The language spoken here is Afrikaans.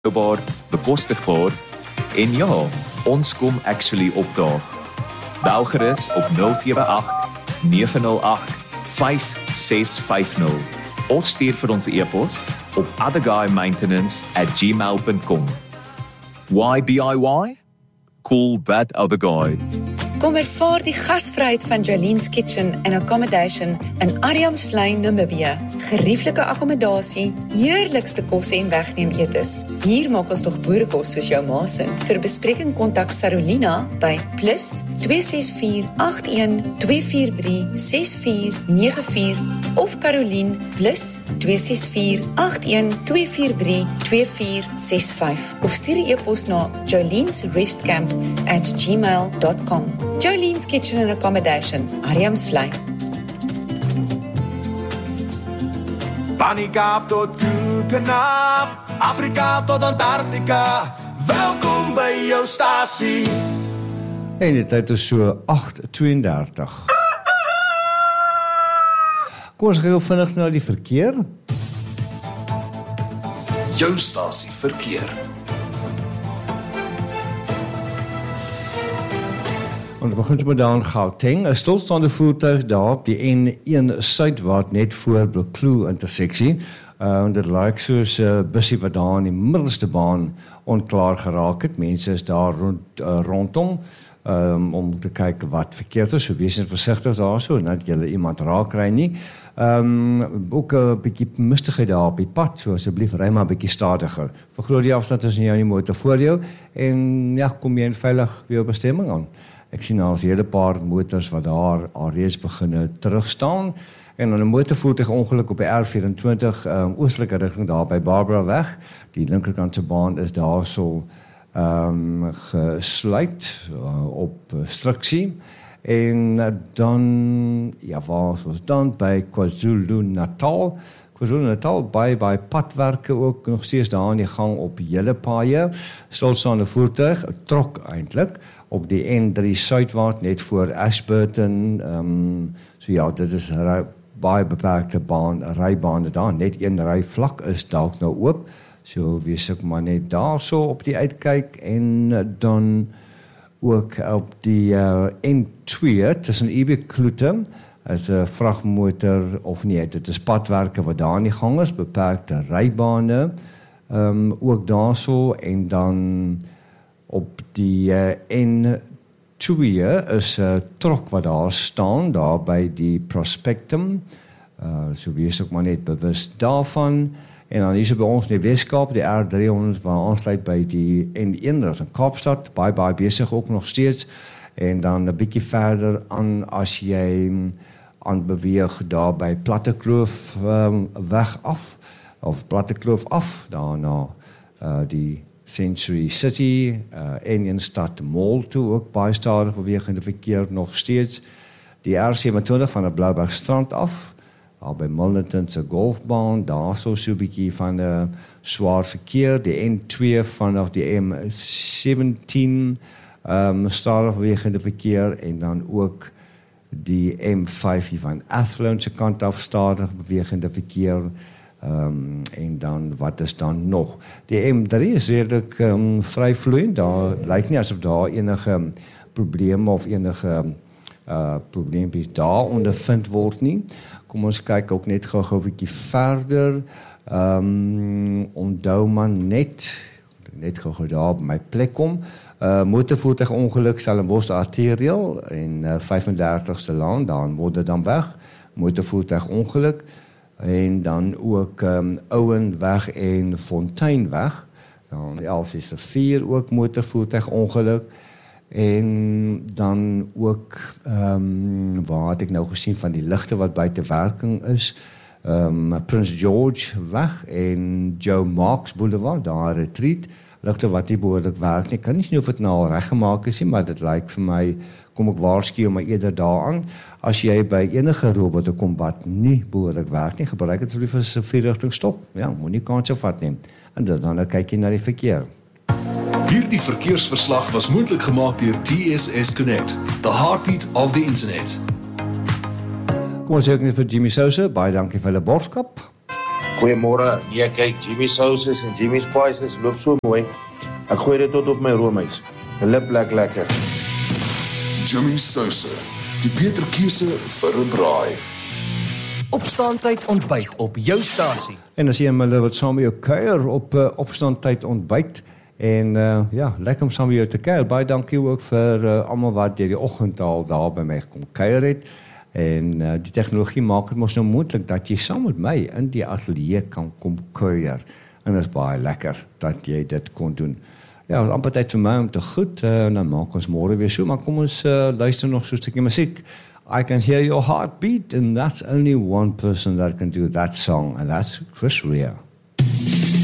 bekostigbaar en ja, ons kom actually opdaag. Bel gerus op 078 908 5650 of stuur vir ons e-pos op otherguymaintenance@gmail.com. Why DIY? Call that other guy. Kom ervaar die gasvryheid van Jolene's Kitchen and Accommodation in Adamsvlei, Namibië. Gerieflike akkommodasie, heerlikste kosse en wegneem etes. Hier maak ons nog boerekos soos jou ma se. Vir bespreking kontak Sarolina by +264 81 243 6494 of Caroline +264 81 243 2465 of stuur 'n e-pos na jolenesrestcamp@gmail.com. Jolene's Kitchen and Accommodation, Adamsvlei. Panikaap tot Koekenaap, Afrika tot Antarktika. Welkom by jou stasie. En die tyd is so 8:32. Kom ons gaan vinnig na die verkeer. Jou stasie verkeer. Ons begin met daar in Gauteng, 'n stilstaande voertuig daar op die N1 suidwaarts net voor Bekloo interseksie. En dit lyk soos 'n bussie wat daar in die middelste baan onklaar geraak het. Mense is daar rondom om te kyk wat verkeerd is. So wees versigtig daarso, dat jy iemand raak ry nie. Ook 'n bietjie mistigheid daar op die pad, so asseblief ry maar 'n bietjie stadiger. Vergroot die afstand tussen jou en die motor voor jou en ja, kom jy veilig by jou bestemming aan. Ek sien al 'n hele paar motors wat daar alreeds begin terugstaan. En dan 'n motorvoertuigongeluk op die R24 oostelike rigting daar by Barbara weg. Die linkerkant se baan is daarso gesluit op struksie. En dan ja, waar was dan by KwaZulu-Natal. KwaZulu-Natal by padwerke ook nog steeds daar in die gang op hele paaie. Stilstaande voertuig, 'n trok eintlik op die N3 suidwaarts net voor Ashburton. So ja, dit is baie beperkte rybane daar, net een ry vlak is dalk nou oop. So wees ek maar net daarso op die uitkyk en dan ook op die N2 tussen Ebekloote is 'n vragmotor of nee, dit is padwerke wat daar in die gang is, beperkte rybane ook daarso en dan op die N2 is 'n trok wat daar staan, daar by die Prospectum. So wees ook maar net bewus daarvan. En dan hier so by ons in die Weskaap, die R300 waar aansluit by die N1, dat is in Kaapstad, baie besig ook nog steeds. En dan 'n bietjie verder aan as jy aanbeweeg daar by Plattekloof weg af, of Plattekloof af, daarna die Century City, N1 stad Mall toe, ook baie stadig bewegende verkeer nog steeds. Die R27 van die Blouberg strand af, al by Milnerton se golfbaan, daar so 'n bietjie van 'n swaar verkeer. Die N2 vanaf die M17 stadig bewegende verkeer en dan ook die M5 van Athlone se kant af stadig bewegende verkeer. En dan wat is dan nog? Die M3 is redelik vry vloeiend. Daar lyk nie asof daar enige probleme of enige probleempjes daar ondervind word nie. Kom ons kyk ook net gou 'n bietjie verder. Onthou man net gou daar op my plek kom. Motorvoertuigongeluk Stellenbosch arterieel en 35ste laan, dan word dit dan weg. Motorvoertuigongeluk en dan ook Ouenweg en Fonteinweg. Dan die L64 ook motorvoertuigongeluk. En dan ook, waar het ek nou gesien van die ligte wat buite werking is, Prince George weg en Joe Marks Boulevard, daar Retreat, ligte wat nie behoorlik werk nie. Ek kan nie sien of het nou al reggemaak is nie, maar dit lyk vir my, kom ek waarsku maar eerder daaraan, as jy by enige robotte kom wat nie behoorlik werk nie, gebruik het asseblief as 'n 4-rigting stop, ja, moenie kanse vat nie, en dan nou kyk jy na die verkeer. Hierdie verkeersverslag was moontlik gemaak deur TSS Connect, the heartbeat of the internet. Kom ons sê net vir Jimmy Sousa, baie dankie vir hulle borskap. Goeiemôre. Nee, kyk, Jimmy Sauces en Jimmy Spices loop so mooi. Ek gooi dit tot op my roomys. Lip lekker. Jimmy Souse, die beter keuse vir 'n braai. Opstaantyd ontbyt op jou stasie. En as jy in hulle wat saam met jou kuier op opstaantyd ontbyt en ja, lekker om saam met jou te kuier. Baie dankie ook vir almal wat deur die oggend al daar by my kom kuier het. En die tegnologie maak dit mos nou moontlik dat jy saam met my in die ateljee kan kom kuier. En dit is baie lekker dat jy dit kon doen. Ja, amper tyd vir my om te groet, en dan maak ons môre weer so, maar kom ons luister nog so 'n stukkie musiek. I can hear your heartbeat, and that's only one person that can do that song, and that's Chris Rea.